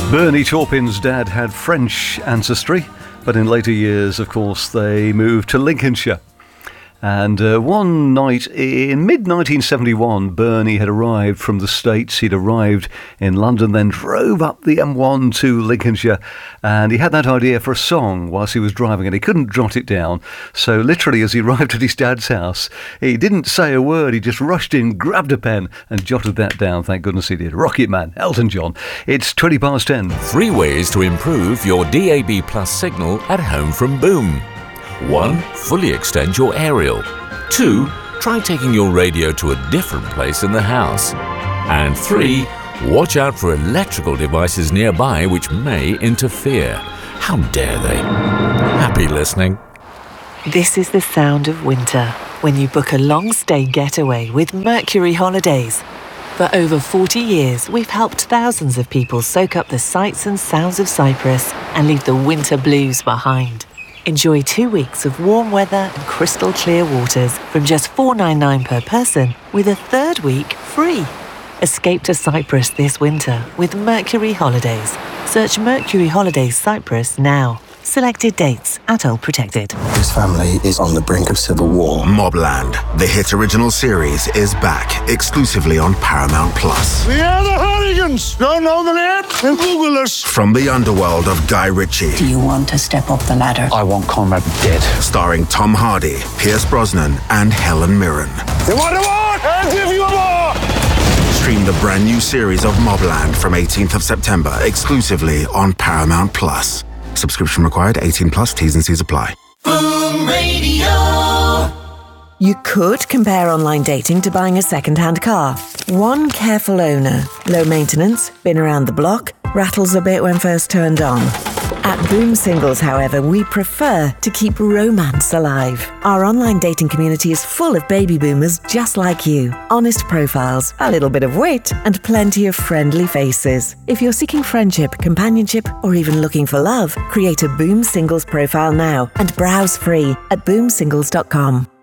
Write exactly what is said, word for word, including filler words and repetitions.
Bernie Taupin's dad had French ancestry, but in later years, of course, they moved to Lincolnshire. And uh, one night in mid nineteen seventy-one, Bernie had arrived from the States. He'd arrived in London, then drove up the M one to Lincolnshire, and he had that idea for a song whilst he was driving, and he couldn't jot it down. So literally, as he arrived at his dad's house, he didn't say a word. He just rushed in, grabbed a pen, and jotted that down. Thank goodness he did. Rocket Man, Elton John. It's twenty past ten. Three ways to improve your D A B Plus signal at home from Boom. One, fully extend your aerial. Two, try taking your radio to a different place in the house. And three, watch out for electrical devices nearby which may interfere. How dare they? Happy listening. This is the sound of winter when you book a long stay getaway with Mercury Holidays. For over forty years, we've helped thousands of people soak up the sights and sounds of Cyprus and leave the winter blues behind. Enjoy two weeks of warm weather and crystal clear waters from just four hundred ninety-nine dollars per person, with a third week free. Escape to Cyprus this winter with Mercury Holidays. Search Mercury Holidays Cyprus now. Selected dates at All Protected. This family is on the brink of civil war. Mobland, the hit original series, is back exclusively on Paramount Plus. We are the Hooligans. Don't know the name? Then Google us. From the underworld of Guy Ritchie. Do you want to step up the ladder? I want Conrad dead. Starring Tom Hardy, Pierce Brosnan, and Helen Mirren. You want a war? I'll give you a war. Stream the brand new series of Mobland from eighteenth of September exclusively on Paramount Plus. Subscription required, eighteen plus, T's and C's apply. Boom Radio. You could compare online dating to buying a second-hand car. One careful owner, low maintenance, been around the block, rattles a bit when first turned on. At Boom Singles, however, we prefer to keep romance alive. Our online dating community is full of baby boomers just like you. Honest profiles, a little bit of wit, and plenty of friendly faces. If you're seeking friendship, companionship, or even looking for love, create a Boom Singles profile now and browse free at boom singles dot com.